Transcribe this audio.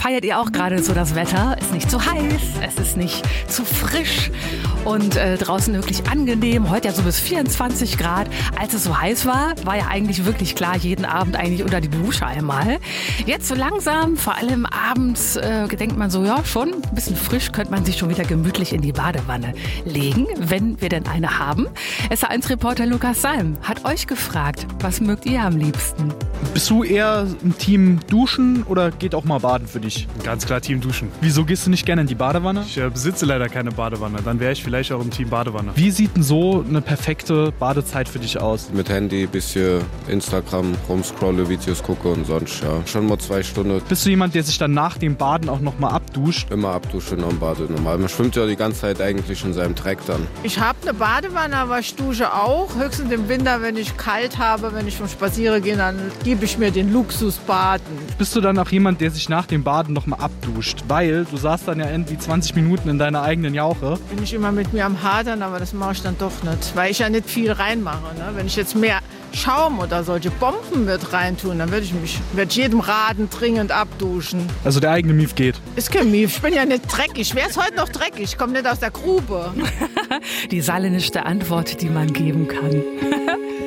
Feiert ihr auch gerade so das Wetter? Ist nicht zu heiß, es ist nicht zu frisch und draußen wirklich angenehm. Heute ja so bis 24 Grad. Als es so heiß war ja eigentlich wirklich klar, jeden Abend eigentlich unter die Dusche einmal. Jetzt so langsam, vor allem abends, denkt man so, ja schon, ein bisschen frisch, könnte man sich schon wieder gemütlich in die Badewanne legen, wenn wir denn eine haben. SA1-Reporter Lukas Salm hat euch gefragt, was mögt ihr am liebsten? Bist du eher im Team Duschen oder geht auch mal Baden für dich? Ganz klar Team Duschen. Wieso gehst du nicht gerne in die Badewanne? Ich besitze leider keine Badewanne. Dann wäre ich vielleicht auch im Team Badewanne. Wie sieht denn so eine perfekte Badezeit für dich aus? Mit Handy, bisschen Instagram rumscrolle, Videos gucke und sonst, ja. Schon mal 2 Stunden. Bist du jemand, der sich dann nach dem Baden auch nochmal abduscht? Immer abduschen und bade normal. Man schwimmt ja die ganze Zeit eigentlich in seinem Dreck dann. Ich habe eine Badewanne, aber ich dusche auch. Höchstens im Winter, wenn ich kalt habe, wenn ich vom Spazieren gehe, dann gebe ich mir den Luxus baden. Bist du dann auch jemand, der sich nach dem Baden nochmal abduscht? Weil du saßt dann ja irgendwie 20 Minuten in deiner eigenen Jauche. Bin ich immer mit mir am Hadern, aber das mache ich dann doch nicht, weil ich ja nicht viel reinmache. Ne? Wenn ich jetzt mehr Schaum oder solche Bomben mit reintun, dann würde ich jedem raten, dringend abduschen. Also der eigene Mief geht. Ist kein Mief, ich bin ja nicht dreckig. Wer ist heute noch dreckig? Ich komme nicht aus der Grube. Die saarländische Antwort, die man geben kann.